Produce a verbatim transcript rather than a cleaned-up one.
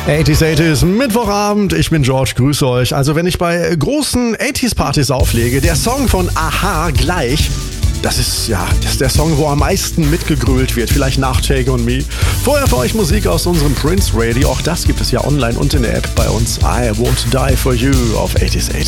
achtziger, achtziger, Mittwochabend, ich bin George, grüße euch. Also wenn ich bei großen achtziger-Partys auflege, der Song von a-ha gleich, das ist ja das ist der Song, wo am meisten mitgegrölt wird, vielleicht nach Take On Me. Vorher für euch Musik aus unserem Prince Radio, auch das gibt es ja online und in der App bei uns. I Won't Die For You auf achtziger, achtziger.